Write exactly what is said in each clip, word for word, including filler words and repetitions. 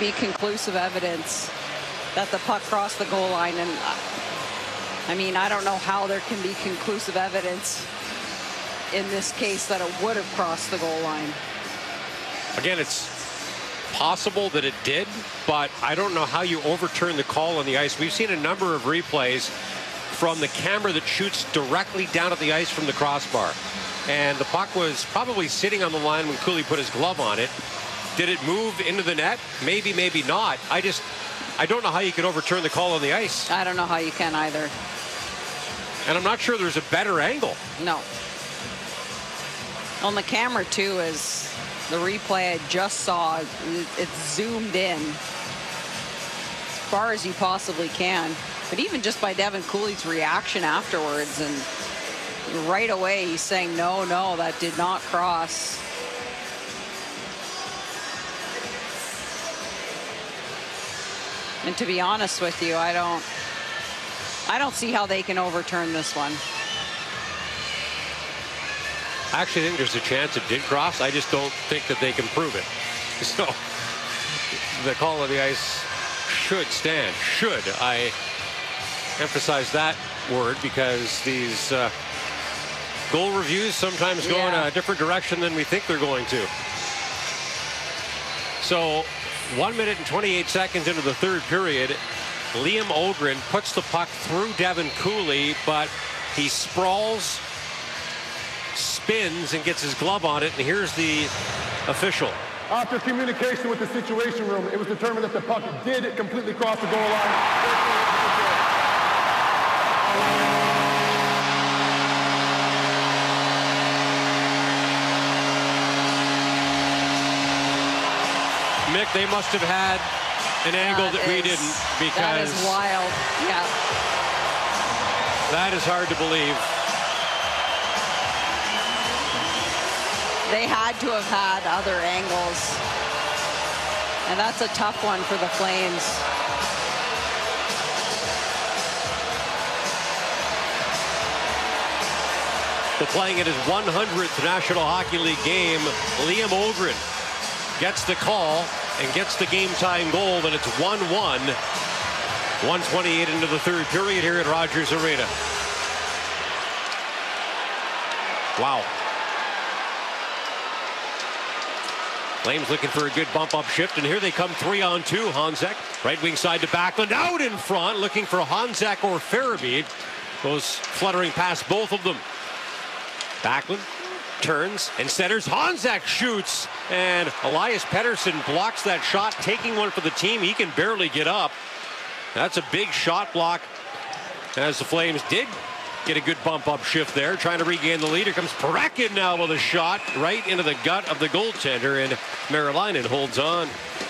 be conclusive evidence that the puck crossed the goal line. And uh, I mean, I don't know how there can be conclusive evidence in this case that it would have crossed the goal line. Again, it's possible that it did, but I don't know how you overturn the call on the ice. We've seen a number of replays from the camera that shoots directly down at the ice from the crossbar. And the puck was probably sitting on the line when Cooley put his glove on it. Did it move into the net? Maybe, maybe not. I just, I don't know how you can overturn the call on the ice. I don't know how you can either. And I'm not sure there's a better angle. No. On the camera, too, is the replay I just saw. It's zoomed in as far as you possibly can. But even just by Devin Cooley's reaction afterwards, and right away he's saying, no, no, that did not cross. And to be honest with you, I don't, I don't see how they can overturn this one. I actually think there's a chance it did cross. I just don't think that they can prove it. So the call on the ice should stand. Should. I emphasize that word because these uh, goal reviews sometimes go yeah. in a different direction than we think they're going to. So one minute and twenty-eight seconds into the third period, Liam Ogren puts the puck through Devin Cooley, but he sprawls, spins, and gets his glove on it. And here's the official. After communication with the Situation Room, it was determined that the puck did completely cross the goal line. Mick, they must have had an angle that, that we is, didn't, because that is wild. Yeah. That is hard to believe. They had to have had other angles. And that's a tough one for the Flames. But playing in his one hundredth National Hockey League game, Liam Ogren gets the call and gets the game-tying goal, and it's one one. one twenty-eight into the third period here at Rogers Arena. Wow. Flames looking for a good bump-up shift, and here they come three on two. Honzek, right wing side to Backlund, out in front, looking for Honzek or Farabee. Goes fluttering past both of them. Backlund turns and centers. Honzek shoots, and Elias Pettersson blocks that shot, taking one for the team. He can barely get up. That's a big shot block, as the Flames did get a good bump-up shift there, trying to regain the lead. Here comes Parekin now with a shot right into the gut of the goaltender, and Merilainen holds on.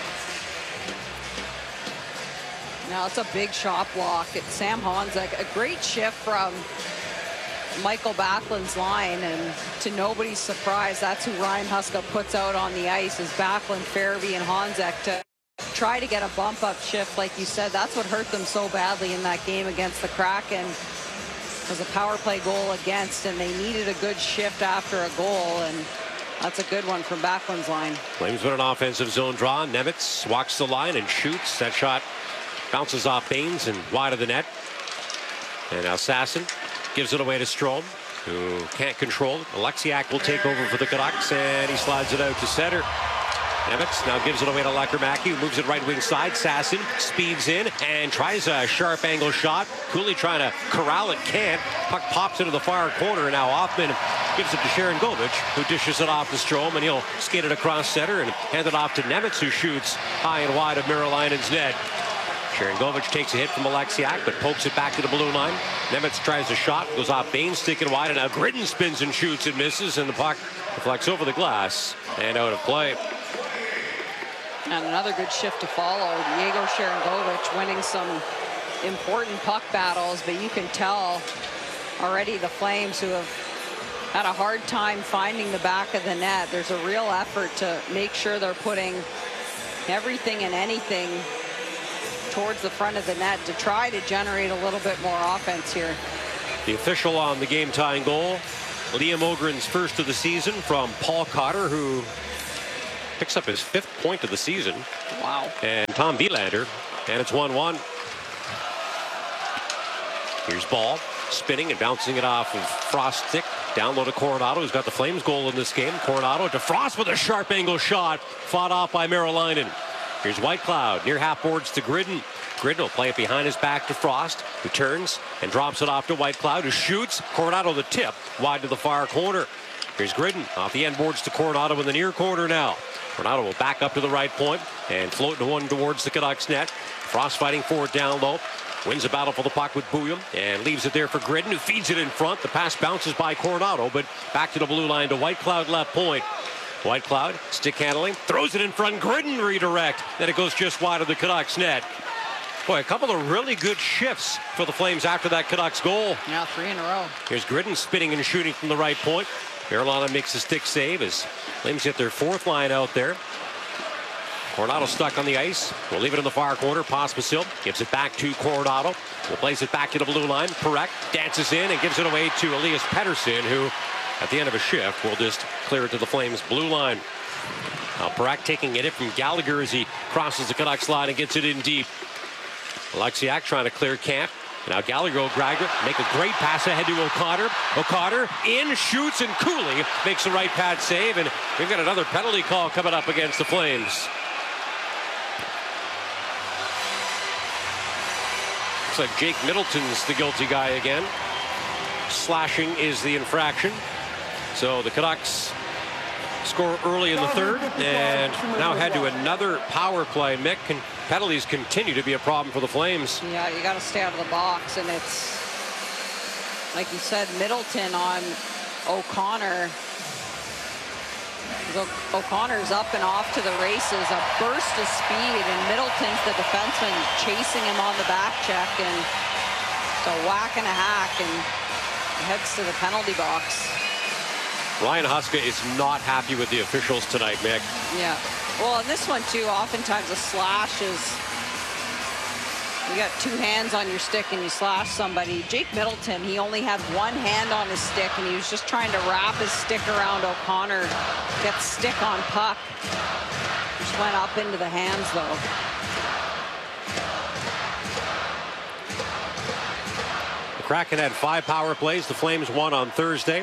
Now it's a big shot block. It's Sam Honzek. A great shift from Michael Backlund's line, and to nobody's surprise, that's who Ryan Huska puts out on the ice, is Backlund, Farabee, and Honzek to try to get a bump-up shift. Like you said, that's what hurt them so badly in that game against the Kraken. Was a power play goal against, and they needed a good shift after a goal, and that's a good one from Backlund's line. Flames with an offensive zone draw. Nemitz walks the line and shoots. That shot bounces off Baines and wide of the net. And now Sasson gives it away to Strome, who can't control it. Alexiak will take over for the Canucks, and he slides it out to center. Nemitz now gives it away to Lekermaki, who moves it right wing side. Sasson speeds in and tries a sharp angle shot. Cooley trying to corral it, can't. Puck pops into the far corner, and now Hoffman gives it to Sharon Govich, who dishes it off to Strome, and he'll skate it across center and hand it off to Nemitz, who shoots high and wide of Merilainen's net. Sharon Govich takes a hit from Alexiak, but pokes it back to the blue line. Nemitz tries a shot, goes off Baines, sticking wide, and now Gritton spins and shoots and misses, and the puck deflects over the glass and out of play. And another good shift to follow. Diego Sharangovich winning some important puck battles, but you can tell already the Flames, who have had a hard time finding the back of the net, there's a real effort to make sure they're putting everything and anything towards the front of the net to try to generate a little bit more offense here. The official on the game-tying goal, Liam Ogren's first of the season from Paul Cotter, who picks up his fifth point of the season. Wow. And Tom Wielander, and it's one one. Here's Ball spinning and bouncing it off of Frost's stick. Down low to Coronado, who's got the Flames goal in this game. Coronado to Frost with a sharp angle shot. Fought off by Merolainen. Here's Whitecloud near half boards to Gridden. Gridden will play it behind his back to Frost, who turns and drops it off to Whitecloud, who shoots. Coronado the tip, wide to the far corner. Here's Gridden off the end boards to Coronado in the near corner now. Coronado will back up to the right point and float one towards the Canucks net. Frost fighting for it down low. Wins a battle for the puck with Bouillon and leaves it there for Gridden, who feeds it in front. The pass bounces by Coronado, but back to the blue line to Whitecloud left point. Whitecloud, stick handling, throws it in front. Gridden redirect. Then it goes just wide of the Canucks net. Boy, a couple of really good shifts for the Flames after that Canucks goal. Yeah, three in a row. Here's Gridden spinning and shooting from the right point. Carolina makes a stick save as Flames hit their fourth line out there. Coronado stuck on the ice. We'll leave it in the far corner. Pospisil gives it back to Coronado. We'll place it back to the blue line. Perek dances in and gives it away to Elias Pettersson, who at the end of a shift will just clear it to the Flames blue line. Now Perek taking it from Gallagher as he crosses the Canucks line and gets it in deep. Alexiak trying to clear camp. Now Gallagher will drag it, make a great pass ahead to O'Connor. O'Connor in, shoots, and Cooley makes the right pad save. And we've got another penalty call coming up against the Flames. Looks like Jake Middleton's the guilty guy again. Slashing is the infraction. So the Canucks score early in the third and now head to another power play. Mick, and penalties continue to be a problem for the Flames. Yeah, you got to stay out of the box, and it's like you said, Middleton on O'Connor. O'Connor's up and off to the races, a burst of speed, and Middleton's the defenseman chasing him on the back check, and it's a whack and a hack, and heads to the penalty box. Ryan Huska is not happy with the officials tonight, Mick. Yeah. Well, in this one, too, oftentimes a slash is, you got two hands on your stick and you slash somebody. Jake Middleton, he only had one hand on his stick, and he was just trying to wrap his stick around O'Connor, get stick on puck. Just went up into the hands, though. The Kraken had five power plays. The Flames won on Thursday.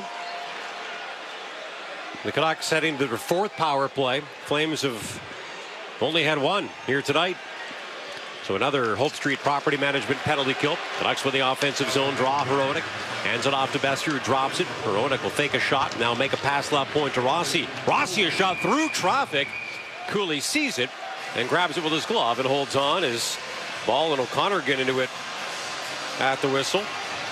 The Canucks heading to their fourth power play. Flames have only had one here tonight. So another Hope Street property management penalty kill. Canucks with the offensive zone draw. Hronek hands it off to Boeser, who drops it. Hronek will take a shot. Now make a pass left point to Rossi. Rossi a shot through traffic. Cooley sees it and grabs it with his glove and holds on as Ball and O'Connor get into it at the whistle.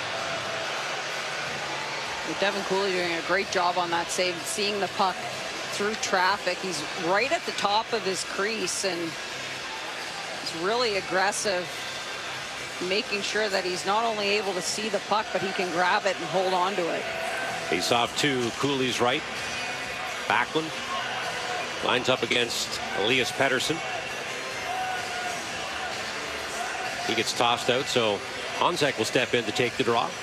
Devin Cooley doing a great job on that save, seeing the puck through traffic. He's right at the top of his crease, and he's really aggressive, making sure that he's not only able to see the puck, but he can grab it and hold on to it. Face off to Cooley's right. Backlund lines up against Elias Pettersson. He gets tossed out, so Honzek will step in to take the draw.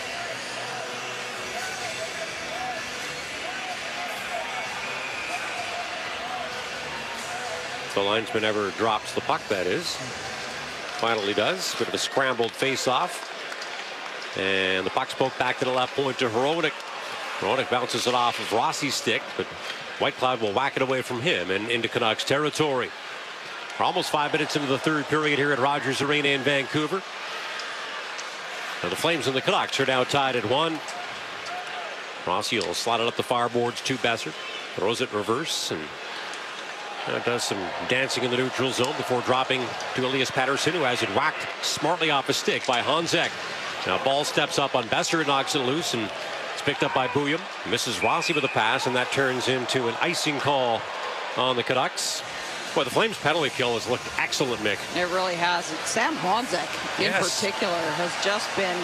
The linesman ever drops the puck, that is. Finally does. Bit of a scrambled face-off. And the puck spoke back to the left point to Hronek. Hronek bounces it off of Rossi's stick, but Whitecloud will whack it away from him and into Canucks territory. We're almost five minutes into the third period here at Rogers Arena in Vancouver. Now the Flames and the Canucks are now tied at one. Rossi will slide it up the far boards to Boeser. Throws it in reverse and Uh, does some dancing in the neutral zone before dropping to Elias Pettersson, who has it whacked smartly off a stick by Honzek. Now Ball steps up on Boeser and knocks it loose, and it's picked up by Bouillon. Misses Rossi with a pass, and that turns into an icing call on the Canucks. Boy, the Flames penalty kill has looked excellent, Mick. It really has. Sam Honzek in Yes. particular has just been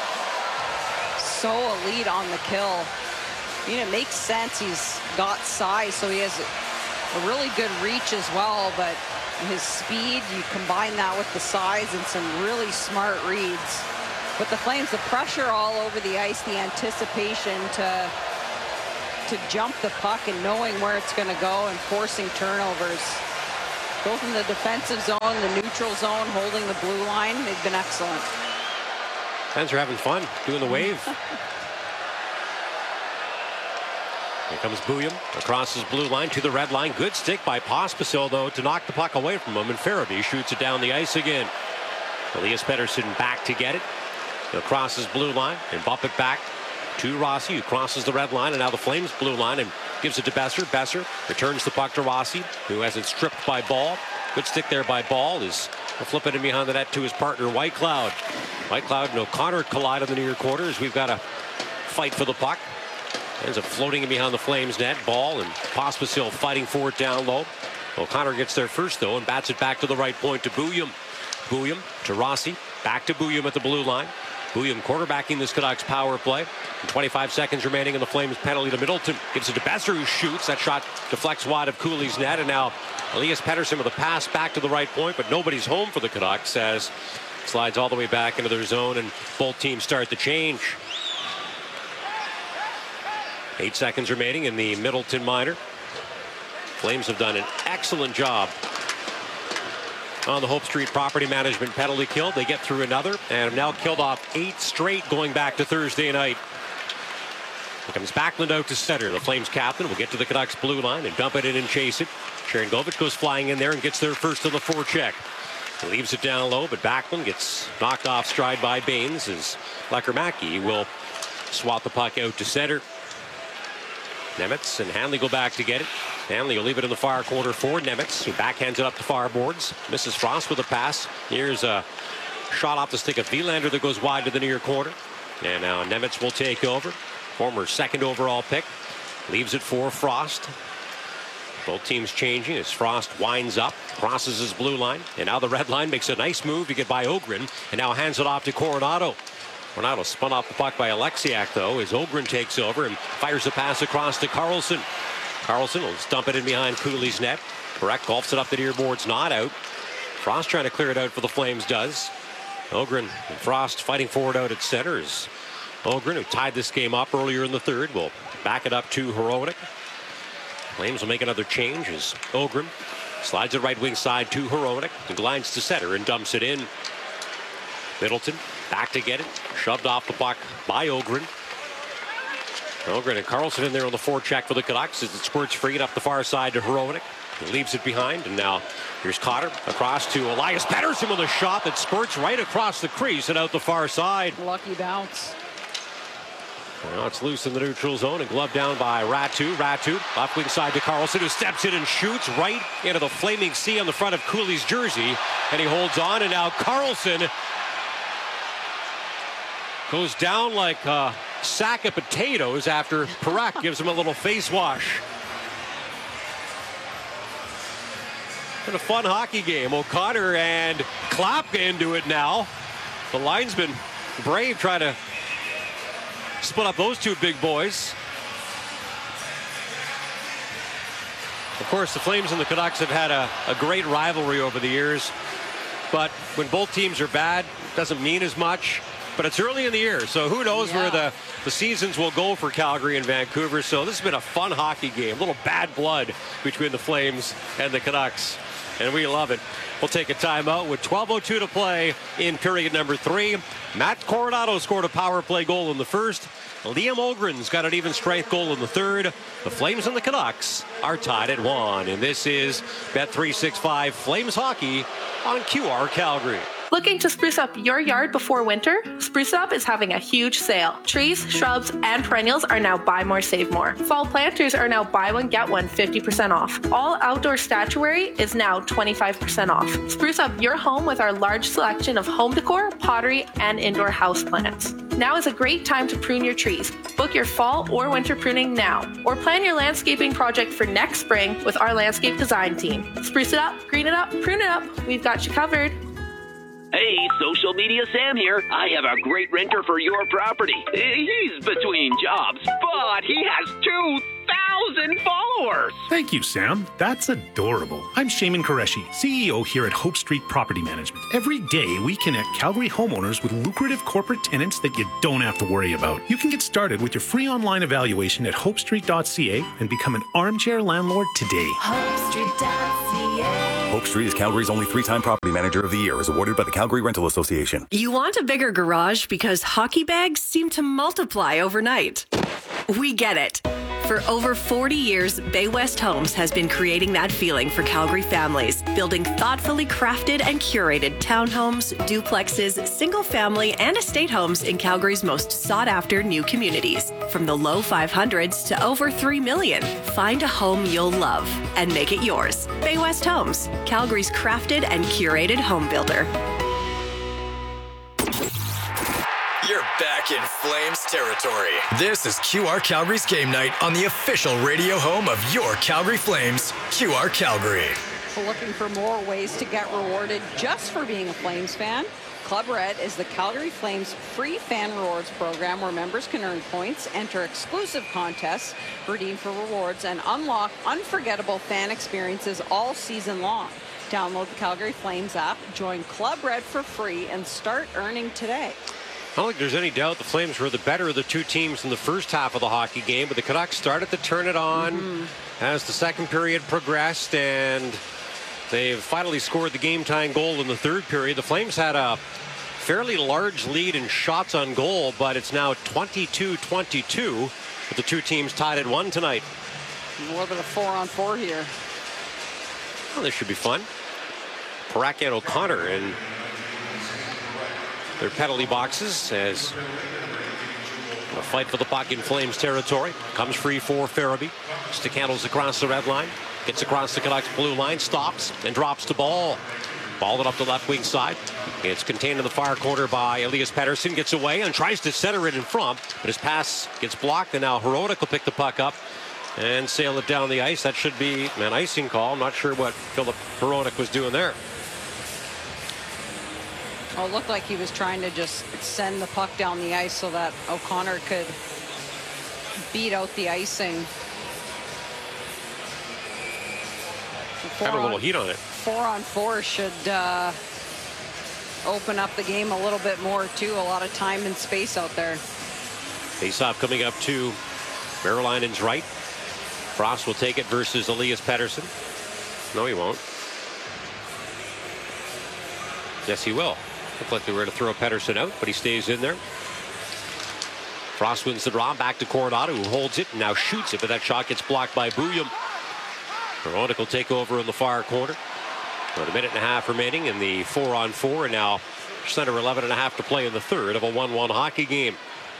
so elite on the kill. You know, it makes sense. He's got size, so he has a really good reach as well, but his speed, you combine that with the size and some really smart reads. But the Flames, the pressure all over the ice, the anticipation to to jump the puck and knowing where it's going to go and forcing turnovers. Both in the defensive zone, the neutral zone, holding the blue line, they've been excellent. Fans are having fun doing the wave. Here comes Bouillon across his blue line to the red line. Good stick by Pospisil, though, to knock the puck away from him. And Farabee shoots it down the ice again. Elias Pettersson back to get it. He'll cross his blue line and bump it back to Rossi, who crosses the red line, and now the Flames blue line, and gives it to Besser. Besser returns the puck to Rossi, who has it stripped by Ball. Good stick there by Ball. Is flipping it behind the net to his partner, Whitecloud. Whitecloud and O'Connor collide in the near quarters. We've got a fight for the puck. Ends up floating in behind the Flames net. Ball and Pospisil fighting for it down low. O'Connor gets there first, though, and bats it back to the right point to Bouillon. Bouillon to Rossi. Back to Bouillon at the blue line. Bouillon quarterbacking this Canucks power play. And twenty-five seconds remaining in the Flames penalty to Middleton. Gives it to Besser, who shoots. That shot deflects wide of Cooley's net. And now Elias Pettersson with a pass back to the right point, but nobody's home for the Canucks as slides all the way back into their zone, and both teams start to change. Eight seconds remaining in the Middleton minor. Flames have done an excellent job on the Hope Street property management penalty kill. They get through another and have now killed off eight straight going back to Thursday night. Here comes Backlund out to center. The Flames captain will get to the Canucks blue line and dump it in and chase it. Sharangovich goes flying in there and gets there first on the forecheck. He leaves it down low, but Backlund gets knocked off stride by Baines as Lekkerimäki will swat the puck out to center. Nemitz and Hanley go back to get it. Hanley will leave it in the far corner for Nemitz, who backhands it up the far boards. Misses Frost with a pass. Here's a shot off the stick of Wilander that goes wide to the near corner. And now Nemitz will take over. Former second overall pick. Leaves it for Frost. Both teams changing as Frost winds up, crosses his blue line. And now the red line makes a nice move to get by Ogren. And now hands it off to Coronado. Coronado spun off the puck by Alexiak, though, as Ogren takes over and fires a pass across to Carlson. Carlson will dump it in behind Cooley's net. Correct, golfs it up the near boards, not out. Frost trying to clear it out for the Flames does. Ogren and Frost fighting forward out at center as Ogren, who tied this game up earlier in the third, will back it up to Hronek. Flames will make another change as Ogren slides it right wing side to Hronek and glides to center and dumps it in. Middleton back to get it. Shoved off the puck by Ogren. Ogren and Carlson in there on the forecheck for the Canucks as it squirts free and up the far side to Hronek. He leaves it behind, and now here's Cotter across to Elias Pettersson with a shot that spurts right across the crease and out the far side. Lucky bounce. Now it's loose in the neutral zone and gloved down by Ratu. Ratu left wing side to Carlson, who steps in and shoots right into the flaming sea on the front of Cooley's jersey. And he holds on, and now Carlson goes down like a sack of potatoes after Parak gives him a little face wash. Been a fun hockey game. O'Connor and Klapka into it now. The linesman Brave trying to split up those two big boys. Of course, the Flames and the Canucks have had a, a great rivalry over the years. But when both teams are bad, it doesn't mean as much. But it's early in the year, so who knows yeah. where the, the seasons will go for Calgary and Vancouver. So this has been a fun hockey game. A little bad blood between the Flames and the Canucks. And we love it. We'll take a timeout with twelve oh two to play in period number three. Matt Coronado scored a power play goal in the first. Liam Ogren's got an even strength goal in the third. The Flames and the Canucks are tied at one. And this is Bet three sixty-five Flames Hockey on Q R Calgary. Looking to spruce up your yard before winter? Spruce Up is having a huge sale. Trees, shrubs, and perennials are now buy more, save more. Fall planters are now buy one, get one fifty percent off. All outdoor statuary is now twenty-five percent off. Spruce up your home with our large selection of home decor, pottery, and indoor houseplants. Now is a great time to prune your trees. Book your fall or winter pruning now, or plan your landscaping project for next spring with our landscape design team. Spruce it up, green it up, prune it up. We've got you covered. Hey, Social Media Sam here. I have a great renter for your property. He's between jobs, but he has two thousand thousand followers. Thank you, Sam. That's adorable. I'm Shaman Qureshi, C E O here at Hope Street Property Management. Every day, we connect Calgary homeowners with lucrative corporate tenants that you don't have to worry about. You can get started with your free online evaluation at hope street dot c a and become an armchair landlord today. hope street dot c a. Hope Street is Calgary's only three-time Property Manager of the Year, as awarded by the Calgary Rental Association. You want a bigger garage because hockey bags seem to multiply overnight. We get it. For over forty years, Bay West Homes has been creating that feeling for Calgary families, building thoughtfully crafted and curated townhomes, duplexes, single-family, and estate homes in Calgary's most sought-after new communities. From the low five hundreds to over three million, find a home you'll love and make it yours. Bay West Homes, Calgary's crafted and curated home builder. You're back in Flames territory. This is Q R Calgary's Game Night on the official radio home of your Calgary Flames, Q R Calgary. So looking for more ways to get rewarded just for being a Flames fan? Club Red is the Calgary Flames free fan rewards program where members can earn points, enter exclusive contests, redeem for rewards, and unlock unforgettable fan experiences all season long. Download the Calgary Flames app, join Club Red for free, and start earning today. I don't think there's any doubt the Flames were the better of the two teams in the first half of the hockey game, but the Canucks started to turn it on mm-hmm. as the second period progressed, and they've finally scored the game-tying goal in the third period. The Flames had a fairly large lead in shots on goal, but it's now twenty-two twenty-two with the two teams tied at one tonight. A little bit of four-on-four here. Well, this should be fun. Parak and O'Connor and their penalty boxes as a fight for the puck in Flames territory. Comes free for Farabee. Stick handles across the red line. Gets across the Canucks blue line. Stops and drops the ball. Ball it up the left wing side. It's contained in the far corner by Elias Pettersson. Gets away and tries to center it in front. But his pass gets blocked. And now Hronek will pick the puck up and sail it down the ice. That should be an icing call. I'm not sure what Philip Hronek was doing there. Oh, it looked like he was trying to just send the puck down the ice so that O'Connor could beat out the icing. Had a little heat on it. Four on four should uh, open up the game a little bit more, too. A lot of time and space out there. Face-off coming up to Marylinen's right. Frost will take it versus Elias Pettersson. No, he won't. Yes, he will. Looked like they were going to throw Pettersson out, but he stays in there. Frost wins the draw. Back to Coronado, who holds it and now shoots it, but that shot gets blocked by Bouillon. Hronek will take over in the far corner. With a minute and a half remaining in the four on four, and now just under eleven and a half to play in the third of a one one hockey game.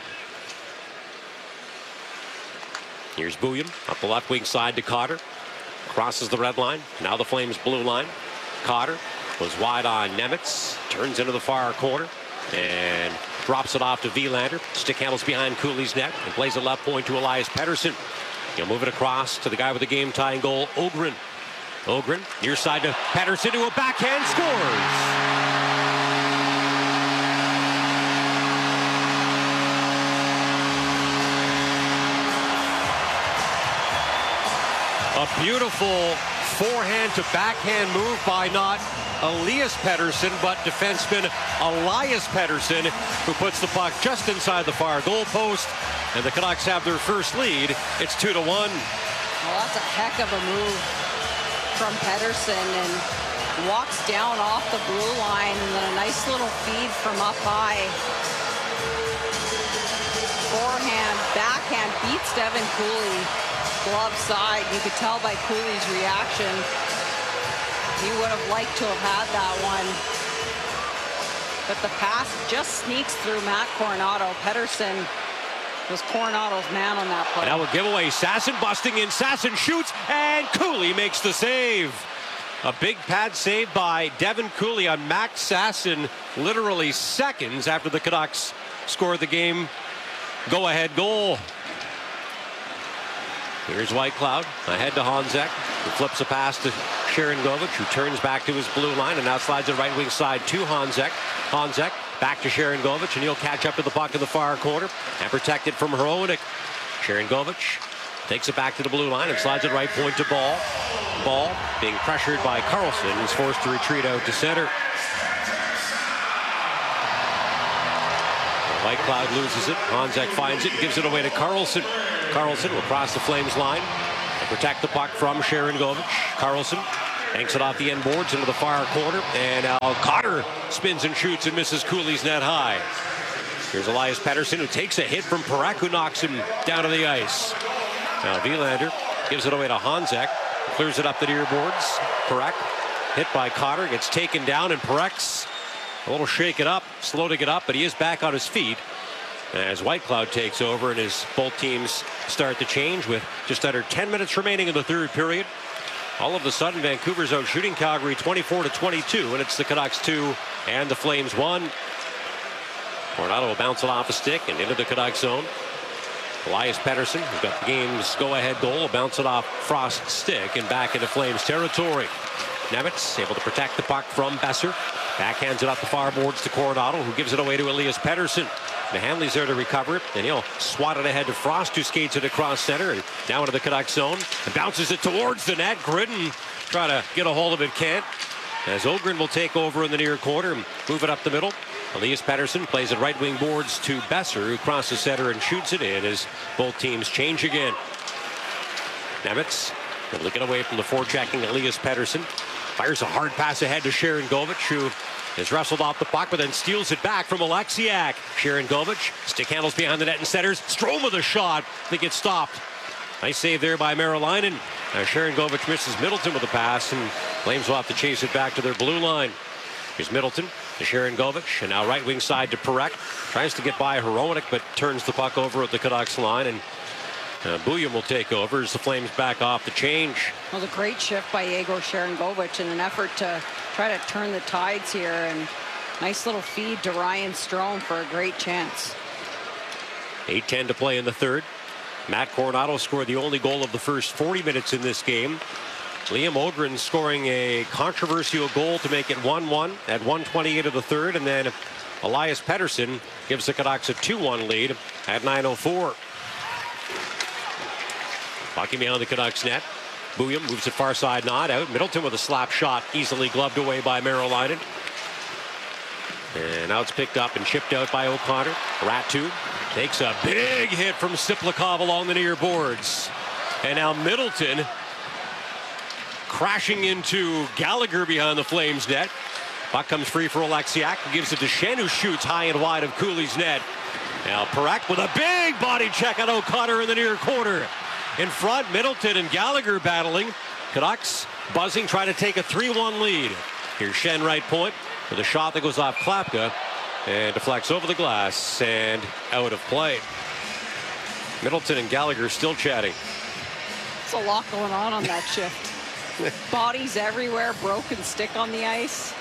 Here's Bouillon up the left wing side to Cotter. Crosses the red line. Now the Flames blue line. Cotter was wide on Nemitz. Turns into the far corner and drops it off to Vilander. Stick handles behind Cooley's net and plays a left point to Elias Pettersson. He'll move it across to the guy with the game-tying goal, Ogren. Ogren near side to Pettersson, who a backhand scores. A beautiful forehand to backhand move by not Elias Pettersson, but defenseman Elias Pettersson, who puts the puck just inside the far goal post, and the Canucks have their first lead. It's two to one. Well, that's a heck of a move from Pettersson, and walks down off the blue line, and then a nice little feed from up high. Forehand, backhand, beats Devin Cooley. Glove side. You could tell by Cooley's reaction. He would have liked to have had that one. But the pass just sneaks through Matt Coronado. Pettersson was Coronado's man on that play. That will give away. Sasson busting in. Sasson shoots, and Cooley makes the save. A big pad save by Devin Cooley on Max Sasson, literally seconds after the Canucks scored the game go-ahead goal. Here's Whitecloud ahead to Honzek, who flips a pass to Sharangovich, who turns back to his blue line and now slides it right wing side to Honzek. Honzek back to Sharangovich, and he'll catch up to the puck in the far corner and protect it from Hronek. Sharangovich Takes it back to the blue line and slides it right point to Ball. Ball being pressured by Carlson. He's forced to retreat out to center. Whitecloud loses it. Honzek finds it and gives it away to Carlson. Carlson will cross the Flames line and protect the puck from Sharon Govich. Carlson banks it off the end boards into the far corner. And now Cotter spins and shoots and misses Cooley's net high. Here's Elias Pettersson, who takes a hit from Parekh, who knocks him down to the ice. Now Wilander gives it away to Honzek. Clears it up the near boards. Parekh hit by Cotter, gets taken down, and Parek's a little shaken up, slow to get up, but he is back on his feet as Whitecloud takes over, and as both teams start to change with just under ten minutes remaining in the third period. All of a sudden, Vancouver's out shooting Calgary twenty-four to twenty-two, and it's the Canucks two and the Flames one. Coronado will bounce it off a stick and into the Canucks zone. Elias Pettersson, who's got the game's go-ahead goal, will bounce it off Frost's stick and back into Flames territory. Nemitz able to protect the puck from Besser. Backhands it up the far boards to Coronado, who gives it away to Elias Pettersson. The Hanley's there to recover it, and he'll swat it ahead to Frost, who skates it across center and now into the Canucks zone and bounces it towards the net. Gridden try to get a hold of it, can't. As Ogren will take over in the near corner and move it up the middle. Elias Pettersson plays it right wing boards to Besser, who crosses center and shoots it in as both teams change again. Nemitz able to get away from the forechecking Elias Pettersson. Fires a hard pass ahead to Sharon Govich, who is wrestled off the puck, but then steals it back from Alexiak. Sharon Govich, stick handles behind the net and centers. Strome with a shot that gets stopped. Nice save there by Merrilainen. Uh, Sharon Govich misses Middleton with a pass, and Flames will have to chase it back to their blue line. Here's Middleton to Sharon Govich, and now right wing side to Parekh. Tries to get by Hronek, but turns the puck over at the Canucks line, and uh, Bouillon will take over as the Flames back off the change. Well, a great shift by Yegor Sharangovich in an effort to try to turn the tides here, and nice little feed to Ryan Strome for a great chance. eight ten to play in the third. Matt Coronado scored the only goal of the first forty minutes in this game. Liam Ogren scoring a controversial goal to make it one one at one twenty-eight of the third, and then Elias Pettersson gives the Canucks a two one lead at nine oh four. Hockey beyond the Canucks net. Bouillon moves it far side, not out. Middleton with a slap shot, easily gloved away by Merrilainen. And now it's picked up and chipped out by O'Connor. Ratu takes a big hit from Siplikov along the near boards. And now Middleton crashing into Gallagher behind the Flames net. Puck comes free for Alexiak, who gives it to Schenn, who shoots high and wide of Cooley's net. Now Parekh with a big body check on O'Connor in the near corner. In front, Middleton and Gallagher battling. Canucks buzzing, trying to take a three one lead. Here's Schenn right point with a shot that goes off Klapka and deflects over the glass and out of play. Middleton and Gallagher still chatting. There's a lot going on on that shift. Bodies everywhere, broken stick on the ice.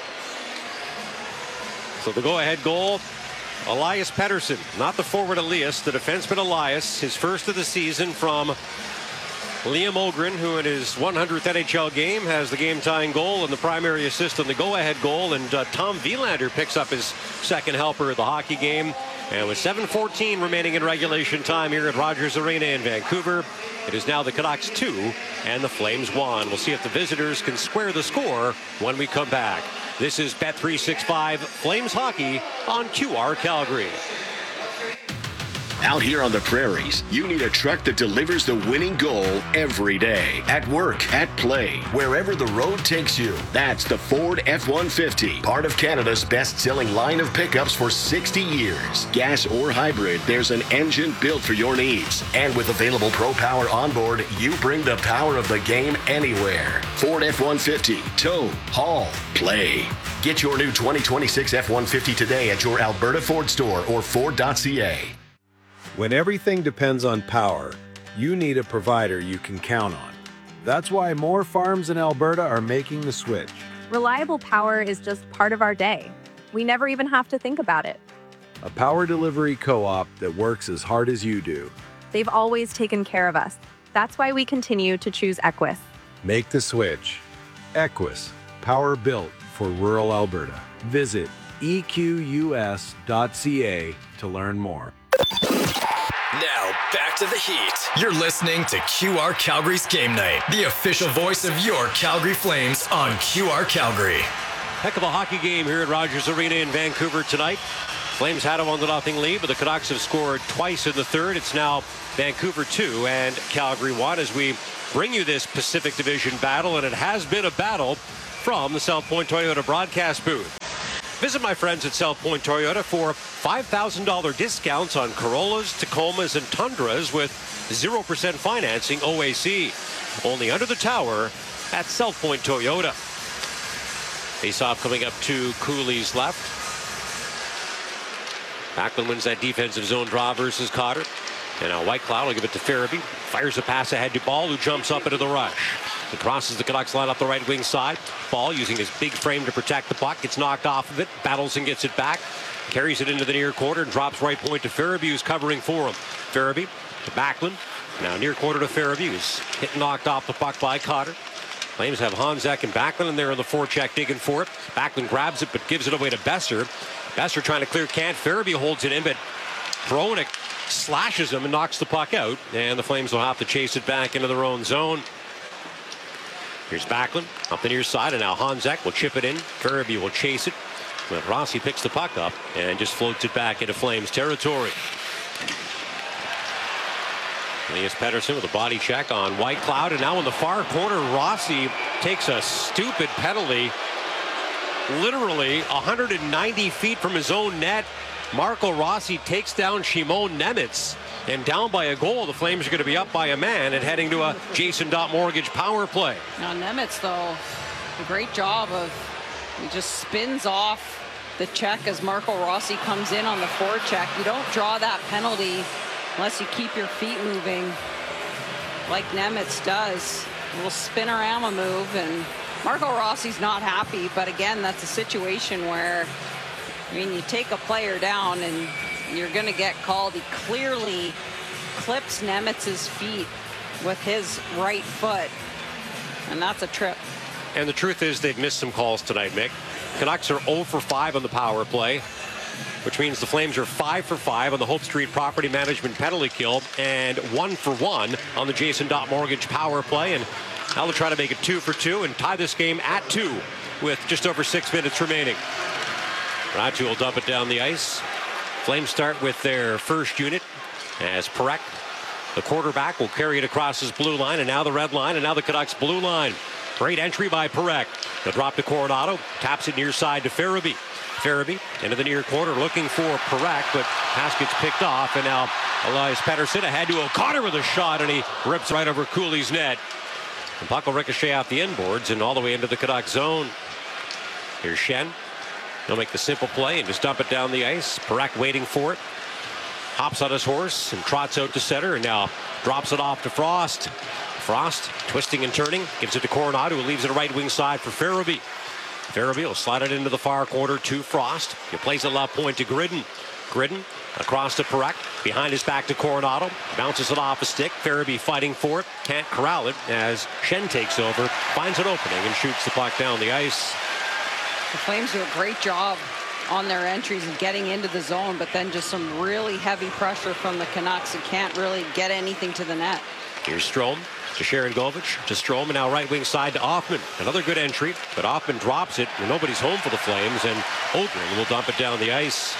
So the go-ahead goal, Elias Pettersson, not the forward Elias, the defenseman Elias, his first of the season from Liam Ogren, who in his one hundredth N H L game has the game-tying goal and the primary assist on the go-ahead goal, and uh, Tom Wilander picks up his second helper of the hockey game. And with seven fourteen remaining in regulation time here at Rogers Arena in Vancouver, it is now the Canucks two and the Flames one. We'll see if the visitors can square the score when we come back. This is Bet three sixty-five Flames Hockey on Q R Calgary. Out here on the prairies, you need a truck that delivers the winning goal every day. At work, at play, wherever the road takes you. That's the Ford F one fifty, part of Canada's best-selling line of pickups for sixty years. Gas or hybrid, there's an engine built for your needs. And with available Pro Power onboard, you bring the power of the game anywhere. Ford F one fifty, tow, haul, play. Get your new twenty twenty-six F one fifty today at your Alberta Ford store or Ford dot C A. When everything depends on power, you need a provider you can count on. That's why more farms in Alberta are making the switch. Reliable power is just part of our day. We never even have to think about it. A power delivery co-op that works as hard as you do. They've always taken care of us. That's why we continue to choose Equus. Make the switch. Equus, power built for rural Alberta. Visit E Q U S dot C A to learn more. Now, back to the heat. You're listening to Q R Calgary's Game Night, the official voice of your Calgary Flames on Q R Calgary. Heck of a hockey game here at Rogers Arena in Vancouver tonight. Flames had a one to nothing lead, but the Canucks have scored twice in the third. It's now Vancouver two and Calgary one as we bring you this Pacific Division battle, and it has been a battle from the South Point Toyota broadcast booth. Visit my friends at South Point Toyota for five thousand dollars discounts on Corollas, Tacomas, and Tundras with zero percent financing O A C. Only under the tower at South Point Toyota. Face-off coming up to Cooley's left. Backlund wins that defensive zone draw versus Cotter. And now Whitecloud will give it to Farabee. Fires a pass ahead to Ball, who jumps up into the rush. He crosses the Canucks line up the right wing side. Ball using his big frame to protect the puck. Gets knocked off of it. Battles and gets it back. Carries it into the near quarter and drops right point to Farabee, who's covering for him. Farabee to Backlund. Now near quarter to Farabee, who's hit and knocked off the puck by Cotter. Flames have Honzek and Backlund in there on the forecheck digging for it. Backlund grabs it but gives it away to Besser. Besser trying to clear Kant. Farabee holds it in, but Hronek slashes him and knocks the puck out. And the Flames will have to chase it back into their own zone. Here's Backlund up the near side, and now Honzek will chip it in. Farabee will chase it. But Rossi picks the puck up and just floats it back into Flames territory. Elias Pettersson with a body check on Whitecloud, and now in the far corner, Rossi takes a stupid penalty. Literally one hundred ninety feet from his own net. Marco Rossi takes down Shimon Nemitz, and down by a goal, the Flames are going to be up by a man and heading to a Jason Dot Mortgage power play. Now Nemitz, though, a great job of, he just spins off the check as Marco Rossi comes in on the forecheck. You don't draw that penalty unless you keep your feet moving like Nemitz does. A little spinorama move, and Marco Rossi's not happy, but again, that's a situation where, I mean, you take a player down and you're going to get called. He clearly clips Nemitz's feet with his right foot, and that's a trip. And the truth is they've missed some calls tonight, Mick. Canucks are zero for five on the power play, which means the Flames are five for five on the Hope Street Property Management penalty kill and one for one on the Jason Dot Mortgage power play. And now they'll try to make it two for two and tie this game at two with just over six minutes remaining. Ratu will dump it down the ice. Flames start with their first unit as Parekh, the quarterback, will carry it across his blue line, and now the red line, and now the Canucks blue line. Great entry by Parekh. He'll drop to Coronado, taps it near side to Farabee. Farabee into the near corner looking for Parekh, but pass gets picked off, and now Elias Pettersson ahead to O'Connor with a shot, and he rips right over Cooley's net. The puck will ricochet off the inboards and all the way into the Canucks zone. Here's Schenn. He'll make the simple play and just dump it down the ice. Parekh waiting for it. Hops on his horse and trots out to center, and now drops it off to Frost. Frost twisting and turning, gives it to Coronado, who leaves it right wing side for Farabee. Farabee will slide it into the far corner to Frost. He plays it left point to Gridden. Gridden across to Parekh, behind his back to Coronado, bounces it off a stick. Farabee fighting for it, can't corral it as Schenn takes over, finds an opening and shoots the puck down the ice. The Flames do a great job on their entries and getting into the zone, but then just some really heavy pressure from the Canucks and can't really get anything to the net. Here's Strome to Sharangovich, to Strome, and now right wing side to Hoffman. Another good entry, but Hoffman drops it, and nobody's home for the Flames, and Ogren will dump it down the ice.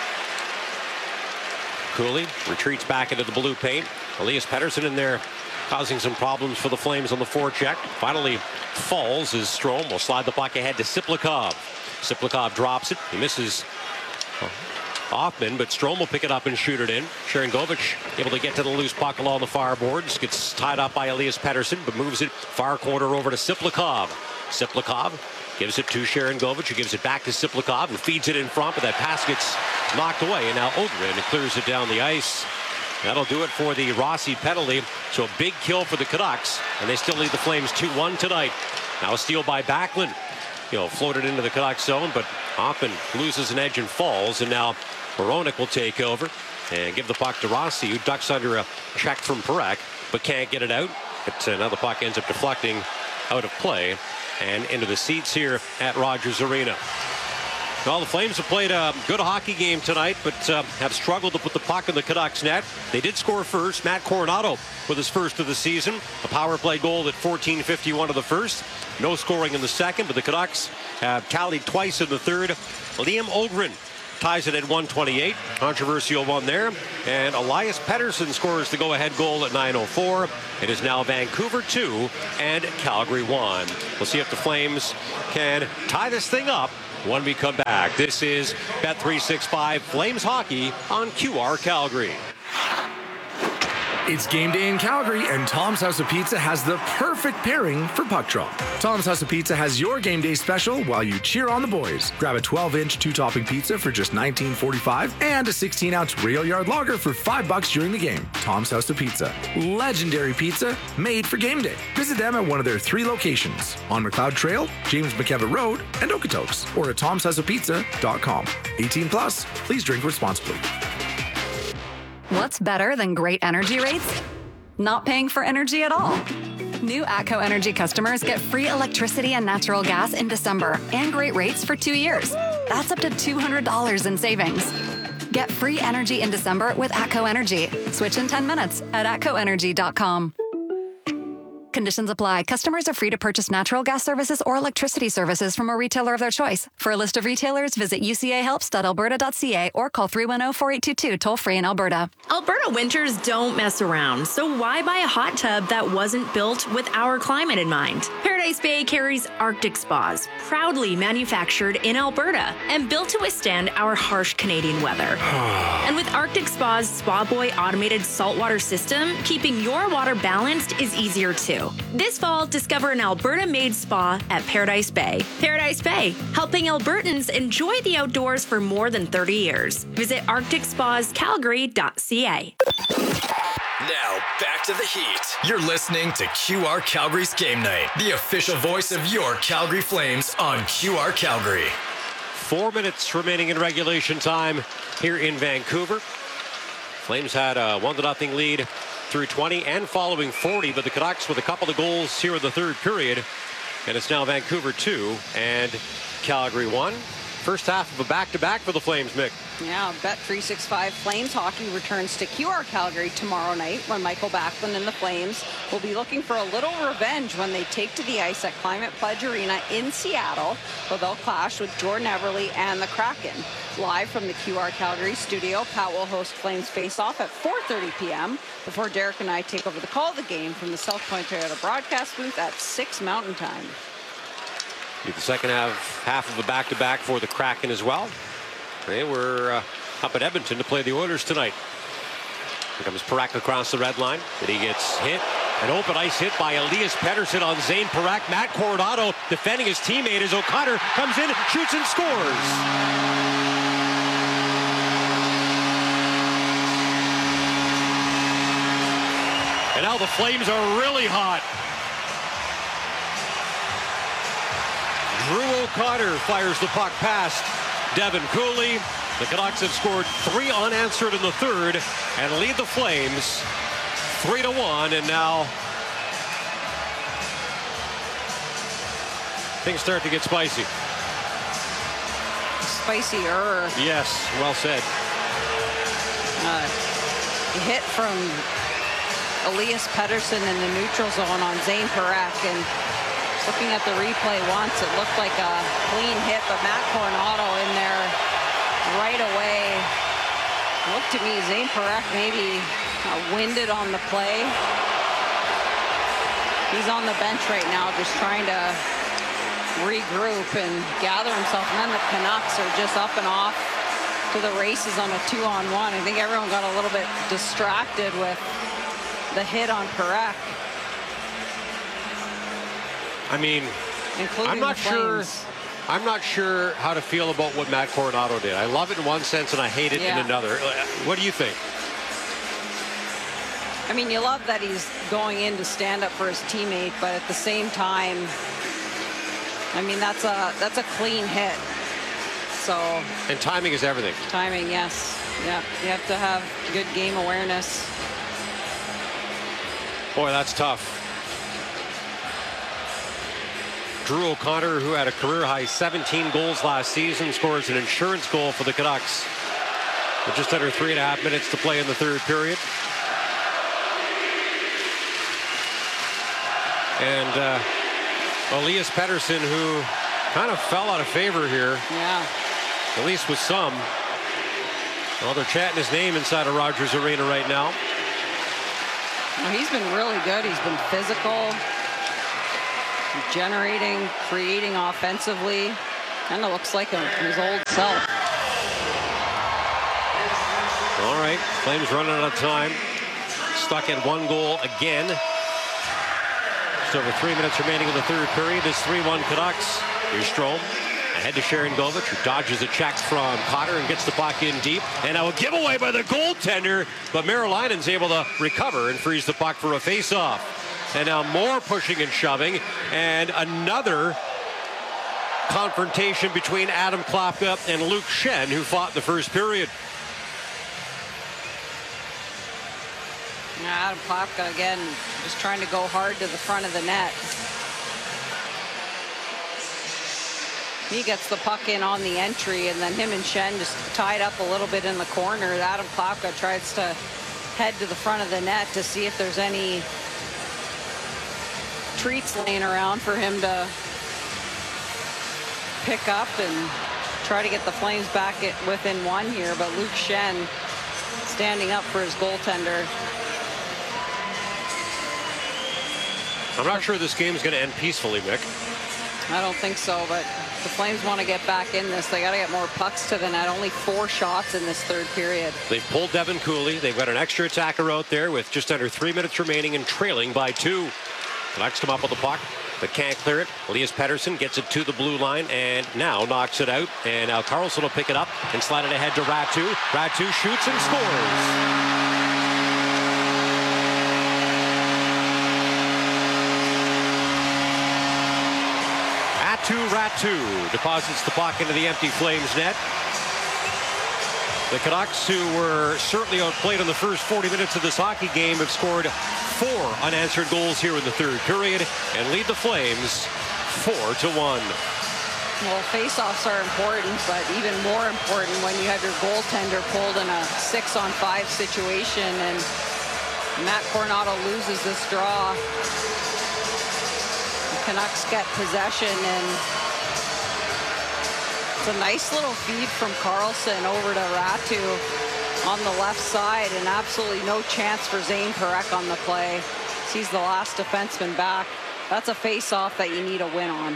Cooley retreats back into the blue paint. Elias Pettersson in there causing some problems for the Flames on the forecheck. Finally falls as Strome will slide the puck ahead to Siplikov. Siplikov drops it. He misses Hoffman, but Strome will pick it up and shoot it in. Sharangovich able to get to the loose puck along the far boards. Gets tied up by Elias Pettersson, but moves it far corner over to Siplikov. Siplikov gives it to Sharangovich, who gives it back to Siplikov, who feeds it in front, but that pass gets knocked away, and now Ogren clears it down the ice. That'll do it for the Rossi penalty. So a big kill for the Canucks, and they still lead the Flames two one tonight. Now a steal by Backlund. You know, floated into the Canucks zone, but Hoffman loses an edge and falls, and now Hronek will take over and give the puck to Rossi, who ducks under a check from Parekh, but can't get it out. But uh, now the puck ends up deflecting out of play and into the seats here at Rogers Arena. Well, the Flames have played a good hockey game tonight, but uh, have struggled to put the puck in the Canucks net. They did score first. Matt Coronado with his first of the season. A power play goal at fourteen fifty-one of the first. No scoring in the second, but the Canucks have tallied twice in the third. Liam Ogren ties it at one twenty-eight. Controversial one there. And Elias Pettersson scores the go-ahead goal at nine oh four. It is now Vancouver two and Calgary one. We'll see if the Flames can tie this thing up when we come back. This is Bet three sixty-five Flames Hockey on Q R Calgary. It's game day in Calgary, and Tom's House of Pizza has the perfect pairing for puck drop. Tom's House of Pizza has your game day special while you cheer on the boys. Grab a twelve-inch two-topping pizza for just nineteen forty-five and a sixteen-ounce rail yard lager for five bucks during the game. Tom's House of Pizza. Legendary pizza made for game day. Visit them at one of their three locations on McLeod Trail, James McKevitt Road, and Okotoks, or at toms house of pizza dot com. eighteen plus. Please drink responsibly. What's better than great energy rates? Not paying for energy at all. New ATCO Energy customers get free electricity and natural gas in December and great rates for two years. That's up to two hundred dollars in savings. Get free energy in December with ATCO Energy. Switch in ten minutes at atco energy dot com. Conditions apply. Customers are free to purchase natural gas services or electricity services from a retailer of their choice. For a list of retailers, visit u c a helps dot alberta dot c a or call three one zero, four eight two two, toll free in Alberta. Alberta winters don't mess around, so why buy a hot tub that wasn't built with our climate in mind? Paradise Bay carries Arctic Spas, proudly manufactured in Alberta and built to withstand our harsh Canadian weather. And with Arctic Spa's Spa Boy automated saltwater system, keeping your water balanced is easier too. This fall, discover an Alberta-made spa at Paradise Bay. Paradise Bay, helping Albertans enjoy the outdoors for more than thirty years. Visit arctic spas calgary dot c a. Now, back to the heat. You're listening to Q R Calgary's Game Night, the official voice of your Calgary Flames on Q R Calgary. Four minutes remaining in regulation time here in Vancouver. Flames had a one to nothing lead through twenty and following forty, but the Canucks with a couple of goals here in the third period. And it's now Vancouver two and Calgary one. First half of a back-to-back for the Flames, Mick. Yeah, Bet three sixty-five Flames Hockey returns to Q R Calgary tomorrow night when Michael Backlund and the Flames will be looking for a little revenge when they take to the ice at Climate Pledge Arena in Seattle, where they'll clash with Jordan Everly and the Kraken. Live from the Q R Calgary studio, Pat will host Flames face-off at four thirty p.m. before Derek and I take over the call of the game from the South Point Toyota broadcast booth at six Mountain Time. The second half, half of a back-to-back for the Kraken as well. They were uh, up at Edmonton to play the Oilers tonight. Here comes Parak across the red line. And he gets hit. An open ice hit by Elias Pettersson on Zane Parak. Matt Coronado defending his teammate as O'Connor comes in, shoots and scores. And now the Flames are really hot. Drew O'Connor fires the puck past Devin Cooley. The Canucks have scored three unanswered in the third and lead the Flames three to one. And now things start to get spicy. Spicier. Yes, well said. Uh, hit from Elias Pettersson in the neutral zone on Zane Parak, and looking at the replay once, it looked like a clean hit, but Matt Coronado in there right away. Looked to me, Zane Parak maybe uh, winded on the play. He's on the bench right now, just trying to regroup and gather himself. And then the Canucks are just up and off to the races on a two-on-one. I think everyone got a little bit distracted with the hit on Parak. I mean, Including I'm not sure. I'm not sure how to feel about what Matt Coronado did. I love it in one sense and I hate it yeah. in another. What do you think? I mean, you love that he's going in to stand up for his teammate, but at the same time, I mean, that's a that's a clean hit. So. And timing is everything. Timing, yes. Yeah, you have to have good game awareness. Boy, that's tough. Drew O'Connor, who had a career-high seventeen goals last season, scores an insurance goal for the Canucks with just under three and a half minutes to play in the third period. And uh, Elias Pettersson, who kind of fell out of favor here. Yeah. At least with some. Well, they're chanting his name inside of Rogers Arena right now. Well, he's been really good. He's been physical, generating, creating offensively. Kind of looks like a, his old self. All right, Flames running out of time. Stuck at one goal again. Just over three minutes remaining in the third period. It's three one Canucks. Here's Strome. Ahead to Sharangovich, who dodges a check from Cotter and gets the puck in deep. And now a giveaway by the goaltender, but Marilainen's able to recover and frees the puck for a face-off. And now more pushing and shoving, and another confrontation between Adam Klapka and Luke Schenn, who fought in the first period. Adam Klapka again, just trying to go hard to the front of the net. He gets the puck in on the entry, and then him and Schenn just tied up a little bit in the corner. Adam Klapka tries to head to the front of the net to see if there's any treats laying around for him to pick up and try to get the Flames back at within one here. But Luke Schenn standing up for his goaltender. I'm not sure this game's going to end peacefully, Mick. I don't think so, but the Flames want to get back in this. They got to get more pucks to the net. Only four shots in this third period. They've pulled Devin Cooley. They've got an extra attacker out there with just under three minutes remaining and trailing by two. Knocks him up with the puck, but can't clear it. Elias Pettersson gets it to the blue line and now knocks it out. And now Karlsson will pick it up and slide it ahead to Ratu. Ratu shoots and scores. Ratu Ratu deposits the puck into the empty Flames net. The Canucks, who were certainly outplayed in the first forty minutes of this hockey game, have scored four unanswered goals here in the third period and lead the Flames four to one. Well, face-offs are important, but even more important when you have your goaltender pulled in a six-on-five situation, and Matt Coronado loses this draw. Canucks get possession, and it's a nice little feed from Karlsson over to Ratu on the left side, and absolutely no chance for Zane Parekh on the play. He's the last defenseman back. That's a face-off that you need a win on.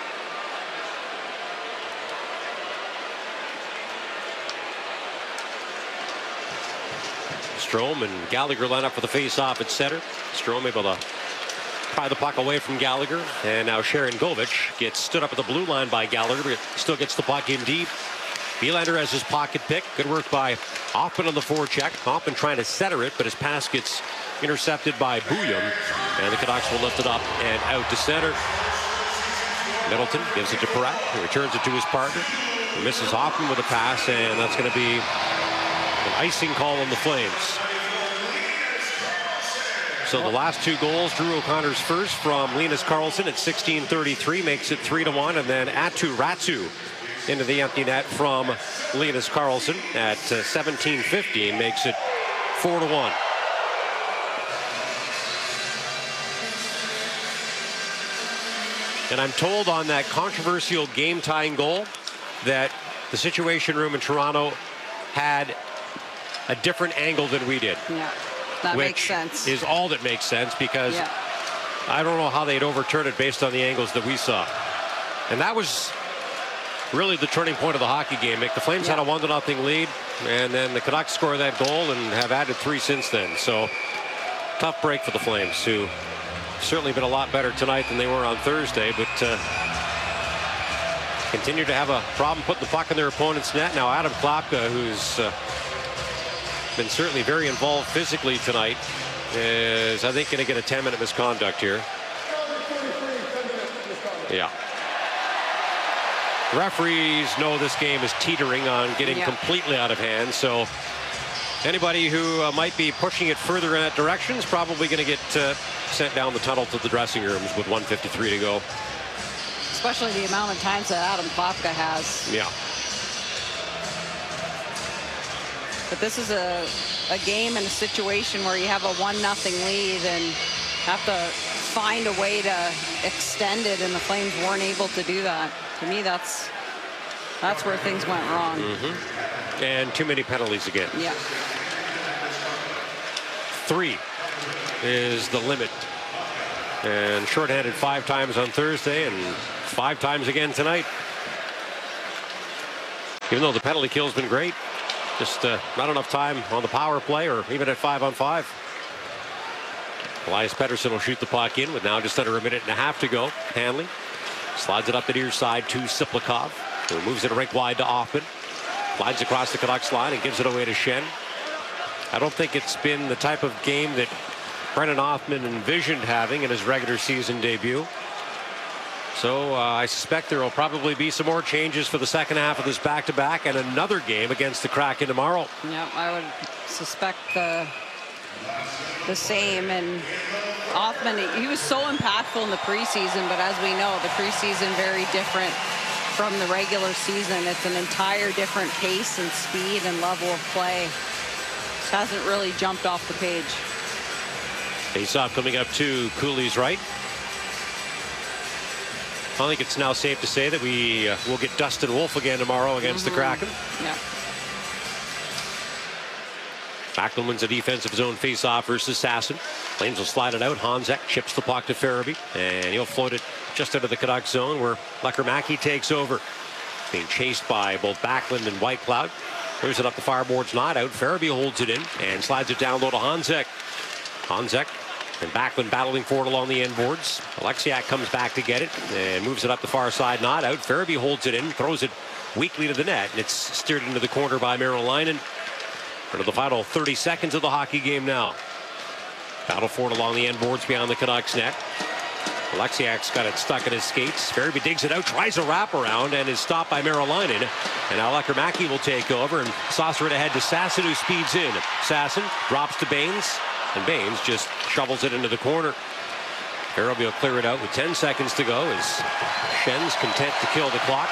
Strome and Gallagher line up for the face-off at center. Strome able to pry the puck away from Gallagher, and now Sharangovich gets stood up at the blue line by Gallagher, but still gets the puck in deep. Wielander has his pocket pick. Good work by Hoffman on the forecheck. Hoffman trying to center it, but his pass gets intercepted by Bouillon, and the Canucks will lift it up and out to center. Middleton gives it to Parekh, who returns it to his partner. He misses Hoffman with a pass, and that's going to be an icing call on the Flames. So the last two goals, Drew O'Connor's first from Linus Karlsson at sixteen thirty-three, makes it three to one, and then Aatu Räty into the empty net from Linus Karlsson at uh, seventeen fifteen, makes it four to one. And I'm told on that controversial game-tying goal that the Situation Room in Toronto had a different angle than we did. Yeah. That which makes sense. Is all that makes sense, because yeah. I don't know how they'd overturn it based on the angles that we saw. And that was really the turning point of the hockey game. The Flames yeah. had a one to nothing lead, and then the Canucks score that goal and have added three since then. So tough break for the Flames, who certainly been a lot better tonight than they were on Thursday, but uh, continue to have a problem putting the puck in their opponent's net. Now Adam Klapka, who's uh, been certainly very involved physically tonight, is I think going to get a ten minute misconduct here. Yeah. Referees know this game is teetering on getting yeah. completely out of hand, so anybody who uh, might be pushing it further in that direction is probably going to get uh, sent down the tunnel to the dressing rooms with one fifty-three to go. especially the amount of times that Adam Klapka has. Yeah. But this is a, a game and a situation where you have a one nothing lead and have to find a way to extend it, and the Flames weren't able to do that. To me, that's that's where things went wrong. Mm-hmm. And too many penalties again. Yeah. Three is the limit. And shorthanded five times on Thursday and five times again tonight. Even though the penalty kill has been great, just uh, not enough time on the power play or even at five on five. Elias Pettersson will shoot the puck in with now just under a minute and a half to go. Hanley slides it up the near side to Siplikov, who moves it right wide to Hoffman. Slides across the Canucks line and gives it away to Schenn. I don't think it's been the type of game that Brennan Hoffman envisioned having in his regular season debut. So uh, I suspect there will probably be some more changes for the second half of this back-to-back and another game against the Kraken tomorrow. Yeah, I would suspect the the same. And Hoffman, he was so impactful in the preseason, but as we know, the preseason very different from the regular season. It's an entire different pace and speed and level of play. It hasn't really jumped off the page. Face-off coming up to Cooley's right. I think it's now safe to say that we uh, will get Dustin Wolf again tomorrow against mm-hmm. the Kraken. Yeah. Backlund wins a defensive zone face-off versus Sasson. Flames will slide it out. Honzek chips the puck to Farabee, and he'll float it just into the Canucks zone where Lekkerimäki takes over. Being chased by both Backlund and Whitecloud. Clears it up the fireboards, not out. Farabee holds it in and slides it down low to Honzek. Honzek and Backlund battling for it along the end boards. Alexiak comes back to get it and moves it up the far side, not out. Farabee holds it in, throws it weakly to the net, and it's steered into the corner by Merrill-Leinen. Into the final thirty seconds of the hockey game now. Battle for it along the end boards beyond the Canucks net. Alexiak's got it stuck in his skates. Farabee digs it out, tries a wraparound, and is stopped by Merrill-Leinen. And now Lekkerimäki will take over and saucer it ahead to Sasson, who speeds in. Sasson drops to Baines, and Baines just shovels it into the corner. Farabee will clear it out with ten seconds to go as Schenn's content to kill the clock.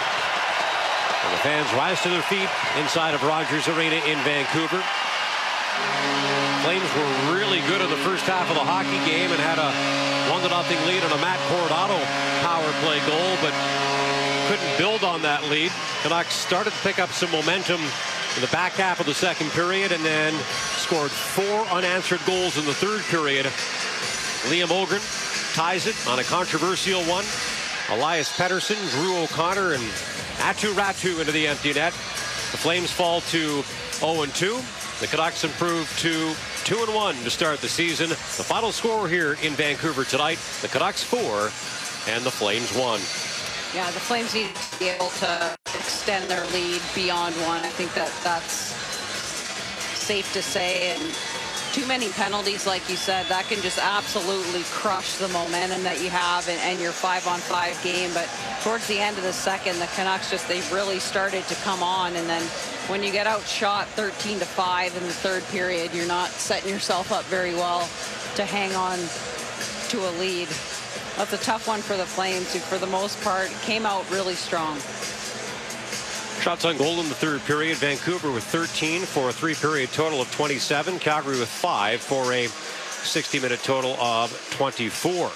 And the fans rise to their feet inside of Rogers Arena in Vancouver. Flames were really good in the first half of the hockey game and had a one to nothing lead on a Matt Coronato power play goal, but couldn't build on that lead. Canucks started to pick up some momentum in the back half of the second period and then scored four unanswered goals in the third period. Liam Ogren ties it on a controversial one. Elias Pettersson, Drew O'Connor, and Atu Ratu into the empty net. The Flames fall to oh and two. The Canucks improve to two and one to start the season. The final score here in Vancouver tonight, the Canucks four and the Flames one. Yeah, the Flames need to be able to extend their lead beyond one. I think that that's safe to say. And too many penalties, like you said, that can just absolutely crush the momentum that you have and, and your five-on-five game. But towards the end of the second, the Canucks just, they really started to come on. And then when you get outshot thirteen to five in the third period, you're not setting yourself up very well to hang on to a lead. That's a tough one for the Flames, who for the most part came out really strong. Shots on goal in the third period. Vancouver with thirteen for a three-period total of twenty-seven. Calgary with five for a sixty-minute total of twenty-four.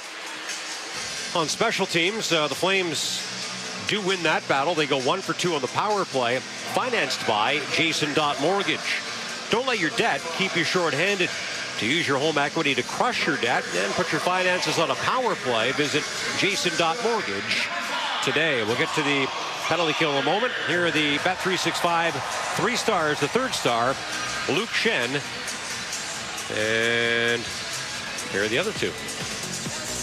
On special teams, uh, the Flames do win that battle. They go one for two on the power play, financed by Jason Dot Mortgage. Don't let your debt keep you short-handed. To use your home equity to crush your debt and put your finances on a power play, visit Jason Dot Mortgage today. We'll get to the penalty kill in a moment. Here are the Bet three sixty-five three stars. The third star, Luke Schenn. And here are the other two.